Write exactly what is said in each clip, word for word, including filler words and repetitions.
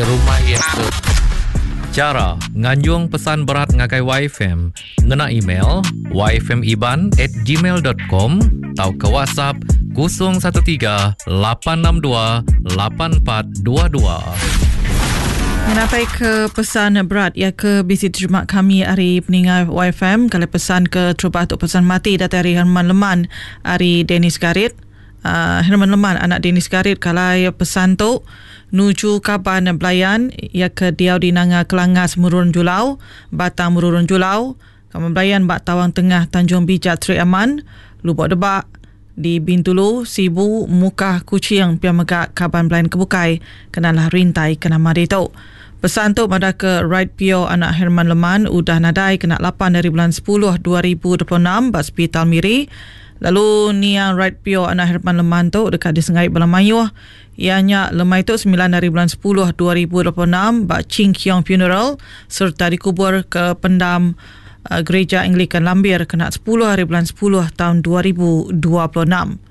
rumah yang ke. Cara nganjung pesan berat ngagai Y F M ngena email y f m iban at gmail dot com atau ke WhatsApp kosong satu tiga lapan enam dua lapan empat dua dua. Menampai ke pesan berat ya ke bisi terjemah kami hari peningai Y F M kalau pesan ke terubah untuk pesan mati dari Herman Leman hari Dennis Garit. Uh, Herman Leman anak Dennis Garit kalau pesan tu nuju Kaban Belayan ya ke Diau di Nanga Kelangas Mururun Julau Batang Mururun Julau Kaban Belayan Bak Tawang Tengah Tanjung Bijak Tri Aman Lubuk Debak di Bintulu Sibu Mukah Kucing Pia Megak Kaban Belayan Kebukai kenalah rintai kena mari tu. Pesan tu pada ke Right Pio anak Herman Leman udah nadai kena lapan dari bulan sepuluh dua ribu dua puluh enam bak Hospital Miri. Lalu ni yang Right Pio anak Herman Leman tu dekat di Sengai Belamayuh. Ianya lemai tu sembilan dari bulan sepuluh dua ribu dua puluh enam bak Ching Kiong Funeral serta dikubur ke pendam uh, Gereja Anglikan Lambir kena sepuluh hari bulan sepuluh tahun dua ribu dua puluh enam.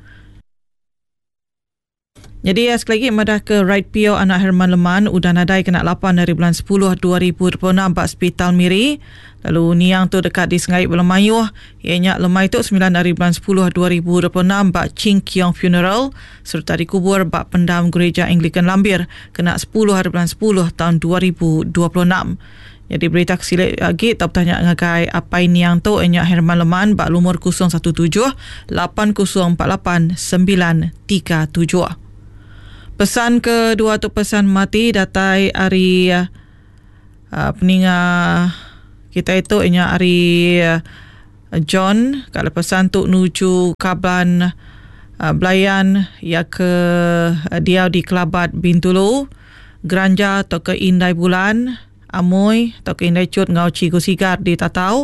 Jadi ya, sekali lagi madah ke Right Pio anak Herman Leman udah nadai kena lapan dari bulan sepuluh dua ribu dua puluh enam bak Hospital Miri. Lalu niang tu dekat di Sengai Belamayuh. Ianya lemai tu sembilan dari bulan sepuluh dua ribu dua puluh enam bak Ching Kiong Funeral serta dikubur bak pendam Gereja Anglikan Lambir kena sepuluh hari bulan sepuluh tahun dua ribu dua puluh enam. Jadi berita kesilik lagi tak bertanya ngagai apa ini yang tu ianya Herman Leman bak lumur kosong satu tujuh lapan kosong empat lapan sembilan tiga tujuh. Pesan kedua tu pesan mati datai hari uh, peninga kita itu ianya hari uh, John kalau pesan tu nuju Kaban uh, Belayan ya ke uh, Diau di Kelabat Bintulu Geranja atau ke Indai Bulan Amoy atau ke Indai Cut Ngau Cigu Sigar di Tatau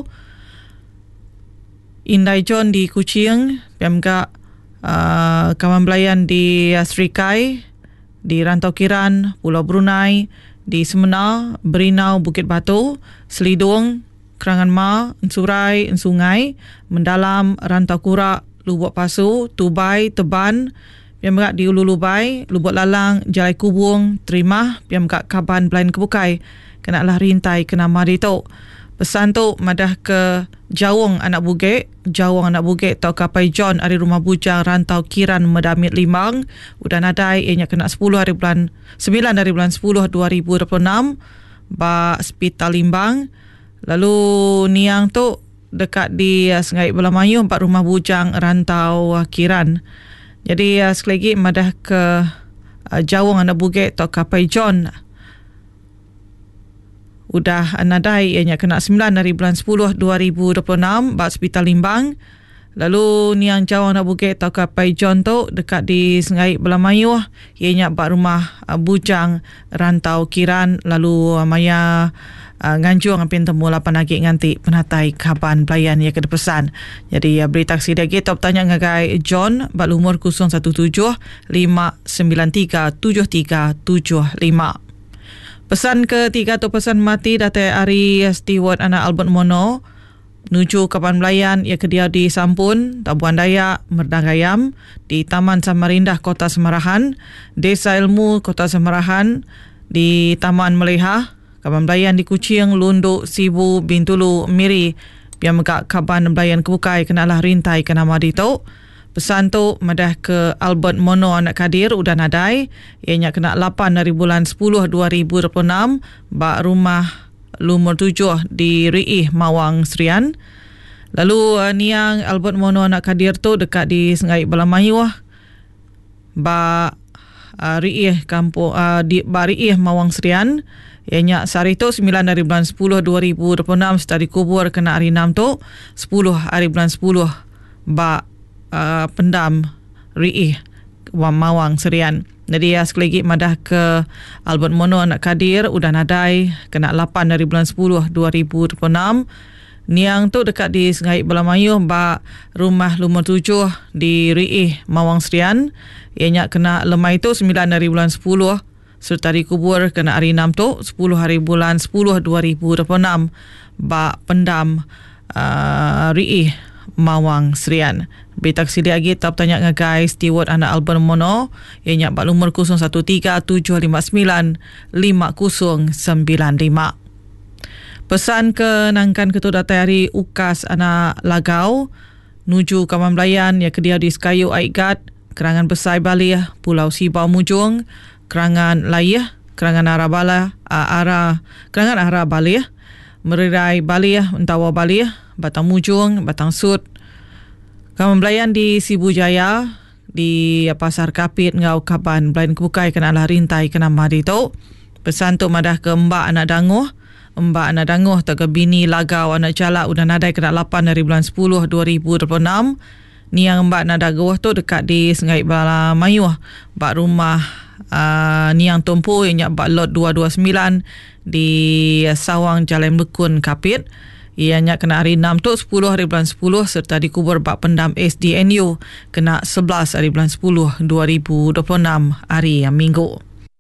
Indai John di Kuching Pemga uh, Kaban Belayan di uh, Serikai di Rantau Kiran, Pulau Brunei, di Semena, Berinau, Bukit Batu, Selidung, Kerangan Ma, Ensurai, Ensungai, Mendalam, Rantau Kurak, Lubuk Pasu, Tubai, Teban, Piamgak di Ulu Lubai, Lubuk Lalang, Jalai Kubung, Terimah, Piamgak Kaban Belayan Kebukai, kenalah rintai kena mari tu. Pesan tu madah ke Jawong anak Bugik, Jawong anak Bugik tau kapai John ari rumah bujang Rantau Kiran Medamit Limbang udah nadai ianya kena sepuluh hari bulan sembilan dari bulan sepuluh dua ribu dua puluh enam ba Hospital Limbang. Lalu niang tu dekat di uh, Sengai Belamayuh empat rumah bujang Rantau uh, Kiran. Jadi uh, sekali lagi madah ke uh, Jawong anak Bugik tau kapai John udah nadai ianya kena sembilan dari bulan sepuluh dua ribu dua puluh enam bak Hospital Limbang. Lalu niang Jawang nak Bukit tau kapai John tu dekat di Sengai Belamayuh ianya bak rumah uh, bujang Rantau Kiran. Lalu uh, maya uh, nganjung ampin temu lapan lagi nganti penatai Kaban Belayan ya kena pesan. Jadi uh, berita taksi lagi top tanya ngagai John bak lumur kosong satu tujuh lima sembilan tiga tujuh tiga tujuh lima. Pesan ketiga tu pesan mati datai Ari Stewart anak Albert Mono nuju Kaban Belayan ia ke Diau di Sampun, Tabuan Dayak, Merdangayam di Taman Samarindah Kota Semarahan, Desa Ilmu Kota Semarahan di Taman Melehah, Kaban Belayan di Kuching, Lunduk, Sibu, Bintulu, Miri, yang megak Kaban Belayan Kebukai kenalah rintai kena mari tu. Pesan tu madah ke Albert Mono anak Kadir udah nadai ianya kena lapan dari bulan sepuluh dua ribu dua puluh enam bak rumah lumur tujuh di Riih Mawang Serian. Lalu uh, niang Albert Mono anak Kadir tu dekat di Sengai Belamayuh bak uh, Riih kampung uh, di bak Riih Mawang Serian ianya sehari tu sembilan dari bulan sepuluh dua ribu dua puluh enam setelah dikubur kena hari enam tu sepuluh hari bulan sepuluh bak Uh, pendam Riih Mawang Serian. Jadi ya sekali lagi madah ke Albert Mono anak Kadir udah nadai kena lapan dari bulan sepuluh dua ribu dua puluh enam. Niang tu dekat di Sengai Belamayuh bak rumah lumur tujuh di Riih Mawang Serian ianya kena lemai tu sembilan dari bulan sepuluh serta dikubur kena hari enam tu sepuluh hari bulan sepuluh dua ribu dua puluh enam bak pendam uh, Riih Mawang Serian. Berita kesili lagi tak bertanya ngagai steward anak Albert Mono ianya bak lumur kosong satu tiga tujuh lima sembilan lima kosong sembilan lima. Pesan ke nangkan ketua datai hari ukas anak Lagau nuju Kaman Belayan yang kedia di Sekayu Aigat Kerangan Besai Balih Pulau Sibau Mujung Kerangan Layah Kerangan Arah Bala Arah Kerangan Arah Balih Merirai Balih Entawa Balih Batang Mujung Batang Sud Kaman Belayan di Sibu Jaya di Pasar Kapit Ngau Kaban Belayan Kebukai kenalah rintai kena mari tu. Pesan tu madah ke Mbak Anak Danguh Mbak Anak Danguh tak ke bini Lagau Anak Jalak udah nadai kena lapan dari bulan sepuluh dua ribu dua puluh enam. Ni yang Mbak Anak Danguh tu dekat di Sengai Bala Mayuh bak rumah uh, ni yang tumpu yang bak lot dua dua sembilan di Sawang Jalan Bekun Kapit. Ianya kena hari enam tu sepuluh hari bulan sepuluh serta dikubur bak pendam S D N U kena sebelas hari bulan sepuluh dua ribu dua puluh enam hari yang minggu.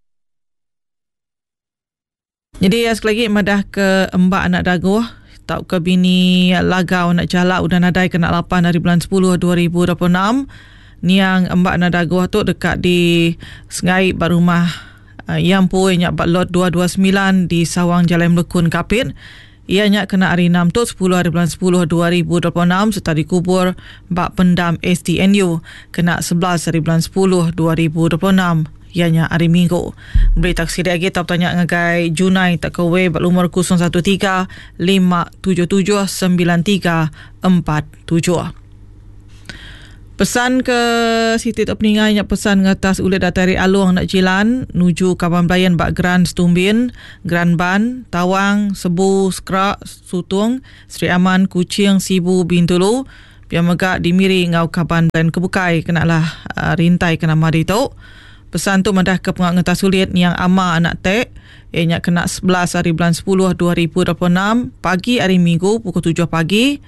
Jadi sekali lagi madah ke Mbak Anak Daguh tak ke bini Lagau Anak Jalak udah nadai kena lapan hari bulan sepuluh dua ribu dua puluh enam. Ni yang Mbak Anak Daguh tu dekat di Sengai bak rumah uh, Yampu yang bak lot dua dua sembilan di Sawang Jalan Bekun Kapit. Ianya kena hari enam tu sepuluh hari bulan sepuluh dua ribu dua puluh enam serta dikubur bak pendam S D N U kena sebelas hari bulan sepuluh dua ribu dua puluh enam. Ianya hari Minggu. Berita kesini lagi tak bertanya ngagai Junai tak kewe bak lumur kosong satu tiga lima tujuh tujuh sembilan tiga empat tujuh. Pesan ke Siti Tok Peningai yang pesan ngatas ulit datari Aluang nak jilan nuju Kaban Belayan bak Gran Stumbin, Gran Ban, Tawang, Sebu, Skrak, Sutung, Sri Aman, Kuching, Sibu, Bintulu, biar megak dimiri ngau Kaban Belayan Kebukai kenalah uh, rintai kena mari tu. Pesan tu madah ke pengak ngetas ulit yang ama anak tek ianya kena sebelas hari bulan sepuluh dua ribu dua puluh enam pagi hari Minggu pukul tujuh pagi.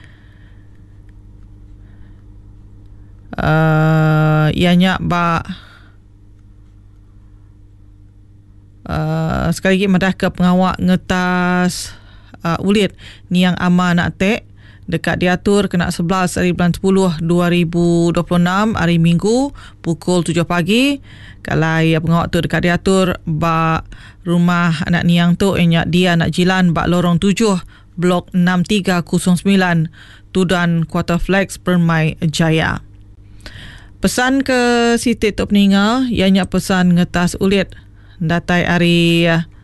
Uh, ianya bak uh, sekali lagi madah ke pengawak ngetas uh, ulit ni yang ama anak tek dekat diatur kena sebelas hari bulan sepuluh dua ribu dua puluh enam hari Minggu pukul tujuh pagi. Kalau ya pengawak tu dekat diatur bak rumah anak niang tu ianya dia anak jilan bak lorong tujuh blok enam tiga kosong sembilan Tudan Quarterflex Permai Jaya. Pesan ke Siti Tok Peninga ianya pesan ngetas ulit datai hari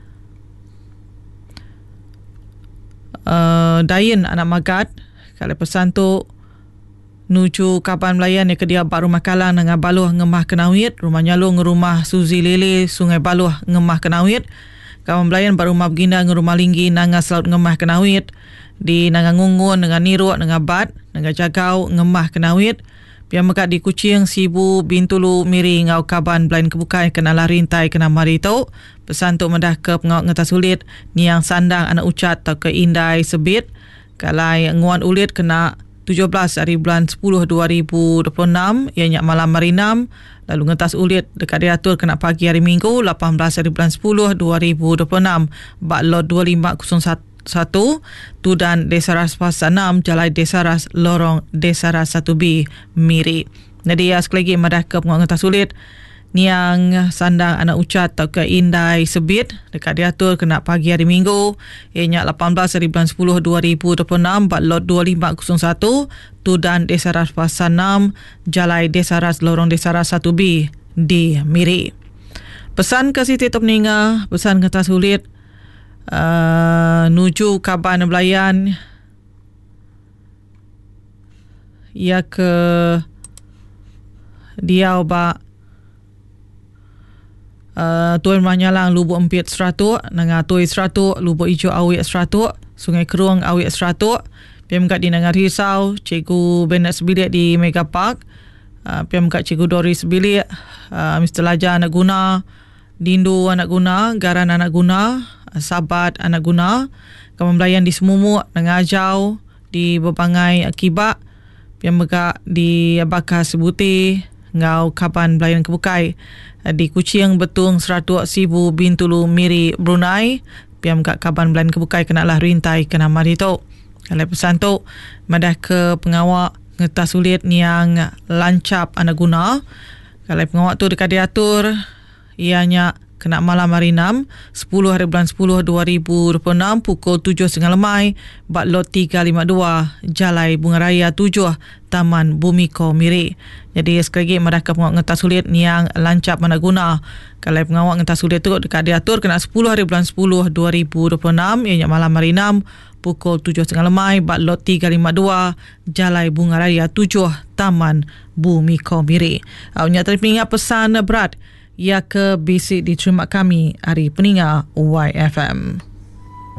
uh, Dayin anak Magat. Kalau pesan tu nuju Kaban Melayan yang kedia bak rumah Kalang dengan Baluh Ngemah Kenawit, rumah Nyalung rumah Suzi Lele Sungai Baluh Ngemah Kenawit, Kaban Melayan bak rumah Beginda dengan rumah Linggi Nanga Selaut Ngemah Kenawit, di Nanga Ngungun dengan Niruk dengan Bat dengan Jagau Ngemah Kenawit. Biar mekat di Kuching, Sibu, Bintulu, Miri, Ngau Kaban, Belayan Kebukai, kenalah rintai, kena mari tu. Pesan tu mendah ke pengawak ngetas ulit, ni yang sandang anak ucat atau ke Indai Sebit. Kalau nguan ulit kena tujuh belas hari bulan sepuluh dua ribu dua puluh enam, ianya malam hari enam. Lalu ngetas ulit dekat diatur kena pagi hari Minggu, lapan belas hari bulan sepuluh dua ribu dua puluh enam. Bak lot dua lima kosong satu Tudan Desa Ras Pasar enam Jalai Desa Ras Lorong Desa Ras satu B Miri. Jadi ya sekali lagi madah ke pengawak ngetas ulit niang sandang anak ucat atau ke Indai Sebit dekat diatur kena pagi hari Minggu ianya lapan belas hari bulan sepuluh dua ribu dua puluh enam bak lot dua lima kosong satu Tudan Desa Ras Pasar enam Jalai Desa Ras Lorong Desa Ras satu B di Miri. Pesan ke Siti Tok Peninga, pesan ngetas ulit Uh, nuju Kaban Belayan ia ke dia bak uh, Tuan Manyalang Lubuk Empit seratus dengan Tuai seratus Lubuk Ijo Awik seratus Sungai Keruang Awik seratus P M K di Nangar Risau Cikgu Bennett Sebilik di Mega Park uh, P M K Cikgu Doris Sebilik uh, Mister Lajar anak guna Dindu anak guna Garan anak guna Sabat anak guna Kaman Belayan di Semumuk Ngajau di Bebangai Akibak yang megak di Bakar Sebuti Ngau Kaban Belayan Kebukai di Kuching Betung Seratuk Sibu Bintulu Miri Brunei piam megak Kaban Belayan Kebukai kenalah rintai kena mari tu. Kalau pesan tu madah ke pengawak ngetas sulit yang lancap anda guna. Kalau pengawak tu dekat diatur, ianya kena malam hari enam, sepuluh hari bulan sepuluh dua ribu dua puluh enam pukul tujuh tiga puluh lemai, bat lot tiga lima dua, Jalai Bunga Raya tujuh, Taman Bumiko Miri. Jadi sekali lagi mereka pengawak ngetas sulit yang lancap mana guna. Kalau pengawak ngetas sulit tu dekat diatur kena sepuluh hari bulan sepuluh dua ribu dua puluh enam, ianya malam hari enam, pukul tujuh tiga puluh lemai, bat lot tiga lima dua, Jalai Bunga Raya tujuh, Taman Bumiko Miri. Awaknya terima pesan berat ia ke bisik diterima kami hari peninga Y F M.